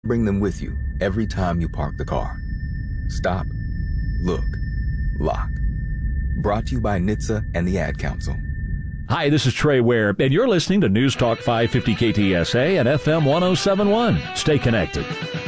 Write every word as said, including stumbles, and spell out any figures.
Bring them with you every time you park the car. Stop, look, lock. Brought to you by N H T S A and the Ad Council. Hi, this is Trey Ware, and you're listening to News Talk five fifty K T S A and F M one oh seven point one. Stay connected.